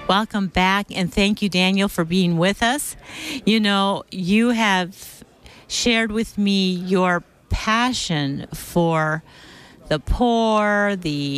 Welcome back, and thank you, Daniel, for being with us. You know, you have shared with me your passion for the poor,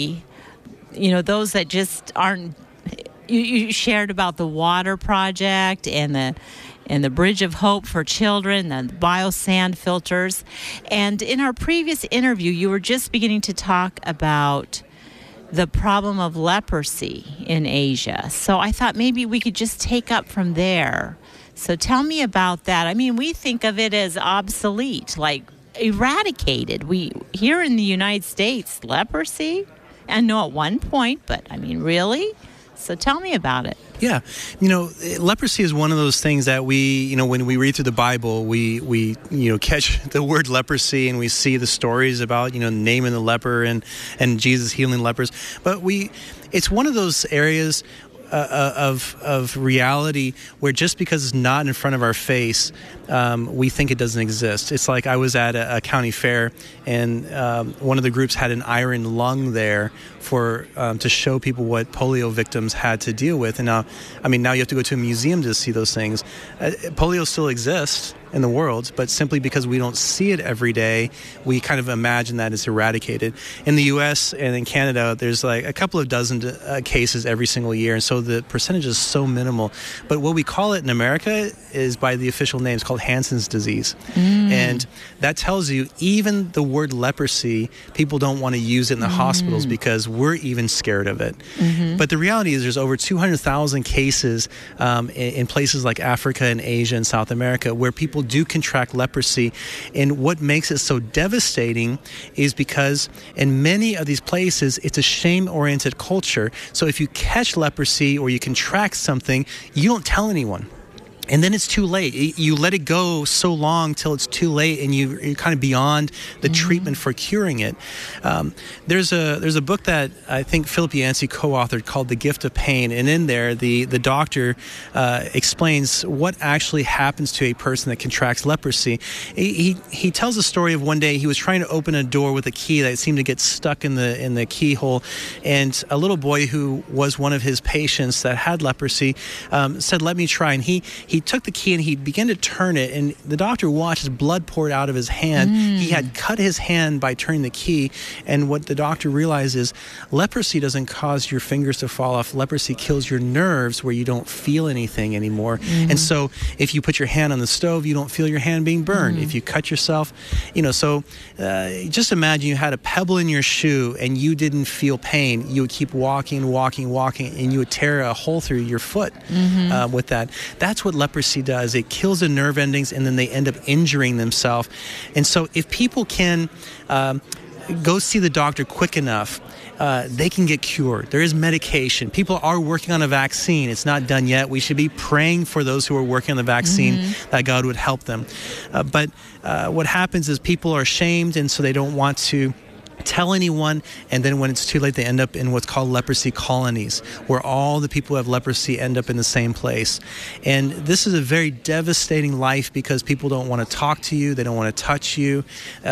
those that just aren't. You shared about the water project and the Bridge of Hope for children, and the biosand filters. And in our previous interview, you were just beginning to talk about the problem of leprosy in Asia. So I thought maybe we could just take up from there. So tell me about that. I mean, we think of it as obsolete, like eradicated. We here in the United States, leprosy, I know at one point, but I mean, really? So tell me about it. Yeah. Leprosy is one of those things that we, when we read through the Bible, we catch the word leprosy and we see the stories about, naming the leper and Jesus healing lepers. But it's one of those areas of reality where just because it's not in front of our face, we think it doesn't exist. It's like I was at a county fair, and one of the groups had an iron lung there to show people what polio victims had to deal with. And now you have to go to a museum to see those things. Polio still exists in the world, but simply because we don't see it every day, we kind of imagine that it's eradicated. In the U.S. and in Canada, there's like a couple of dozen cases every single year, and so the percentage is so minimal. But what we call it in America is by the official name. It's called Hansen's disease. And that tells you even the word leprosy, people don't want to use it in the hospitals because we're even scared of it. But the reality is there's over 200,000 cases in places like Africa and Asia and South America where people do contract leprosy. And what makes it so devastating is because in many of these places, it's a shame-oriented culture. So if you catch leprosy or you contract something, you don't tell anyone. And then it's too late. You let it go so long till it's too late, and you're kind of beyond the treatment for curing it. There's a book that I think Philip Yancey co-authored called The Gift of Pain, and in there the doctor explains what actually happens to a person that contracts leprosy. He tells a story of one day he was trying to open a door with a key that seemed to get stuck in the keyhole, and a little boy who was one of his patients that had leprosy said, "Let me try." And he took the key and he began to turn it, and the doctor watched as blood poured out of his hand. He had cut his hand by turning the key, and what the doctor realized is leprosy doesn't cause your fingers to fall off. Leprosy kills your nerves where you don't feel anything anymore. And so if you put your hand on the stove, you don't feel your hand being burned. If you cut yourself, just imagine you had a pebble in your shoe and you didn't feel pain. You would keep walking, and you would tear a hole through your foot with that. That's what leprosy does. It kills the nerve endings, and then they end up injuring themselves. And so if people can go see the doctor quick enough, they can get cured. There is medication. People are working on a vaccine. It's not done yet. We should be praying for those who are working on the vaccine that God would help them. But what happens is people are shamed, and so they don't want to tell anyone, and then when it's too late, they end up in what's called leprosy colonies, where all the people who have leprosy end up in the same place. And this is a very devastating life because people don't want to talk to you, they don't want to touch you,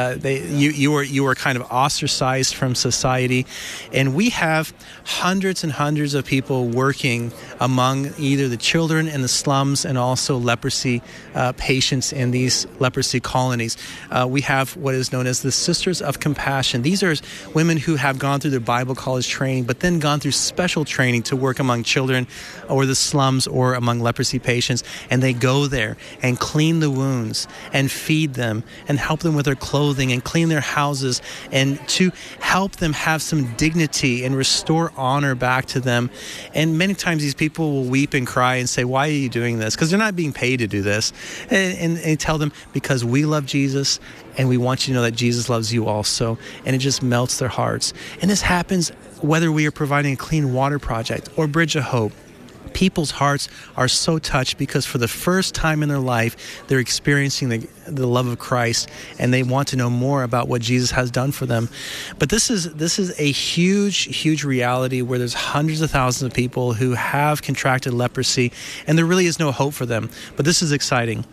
you are kind of ostracized from society. And we have hundreds and hundreds of people working among either the children in the slums and also leprosy patients in these leprosy colonies. We have what is known as the Sisters of Compassion. These are women who have gone through their Bible college training, but then gone through special training to work among children or the slums or among leprosy patients. And they go there and clean the wounds and feed them and help them with their clothing and clean their houses and to help them have some dignity and restore honor back to them. And many times these people will weep and cry and say, "Why are you doing this?" Because they're not being paid to do this. And tell them, because we love Jesus and we want you to know that Jesus loves you also. And it just melts their hearts. And this happens whether we are providing a clean water project or Bridge of Hope. People's hearts are so touched because for the first time in their life, they're experiencing the love of Christ, and they want to know more about what Jesus has done for them. But this is a huge reality where there's hundreds of thousands of people who have contracted leprosy, and there really is no hope for them. But this is exciting.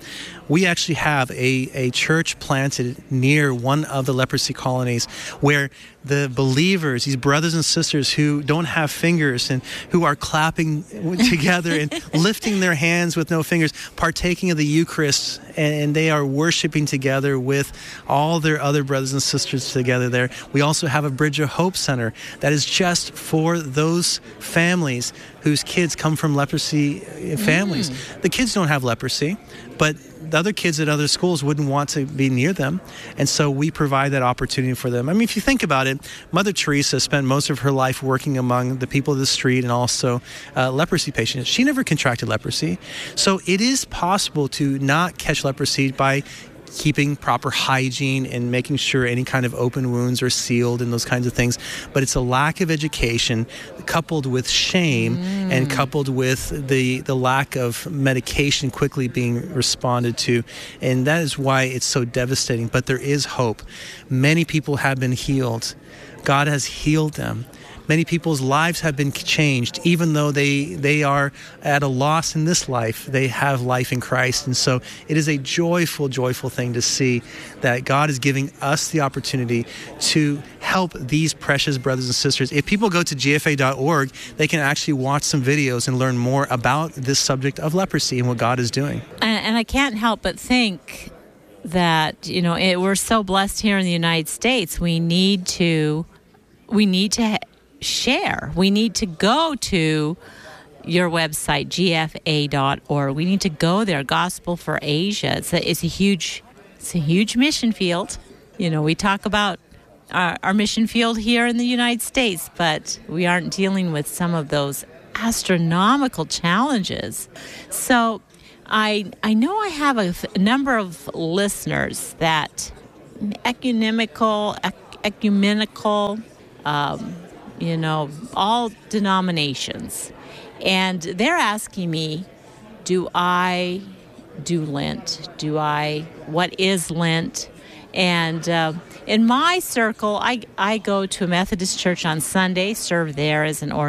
we actually have a church planted near one of the leprosy colonies where the believers, these brothers and sisters who don't have fingers and who are clapping together and lifting their hands with no fingers, partaking of the Eucharist, and they are worshiping together with all their other brothers and sisters together there. We also have a Bridge of Hope Center that is just for those families whose kids come from leprosy families. The kids don't have leprosy, but the other kids at other schools wouldn't want to be near them. And so we provide that opportunity for them. I mean, if you think about it, Mother Teresa spent most of her life working among the people of the street and also leprosy patients. She never contracted leprosy. So it is possible to not catch leprosy by keeping proper hygiene and making sure any kind of open wounds are sealed and those kinds of things. But it's a lack of education coupled with shame and coupled with the lack of medication quickly being responded to. And that is why it's so devastating. But there is hope. Many people have been healed. God has healed them. Many people's lives have been changed. Even though they are at a loss in this life, they have life in Christ. And so it is a joyful, joyful thing to see that God is giving us the opportunity to help these precious brothers and sisters. If people go to gfa.org, they can actually watch some videos and learn more about this subject of leprosy and what God is doing. And I can't help but think that, we're so blessed here in the United States. We need to share. We need to go to your website, gfa.org. We need to go there. Gospel for Asia. It's a huge mission field. We talk about our mission field here in the United States, but we aren't dealing with some of those astronomical challenges. So I know I have a number of listeners that ecumenical, all denominations. And they're asking me, do I do Lent? What is Lent? And in my circle, I go to a Methodist church on Sunday, serve there as an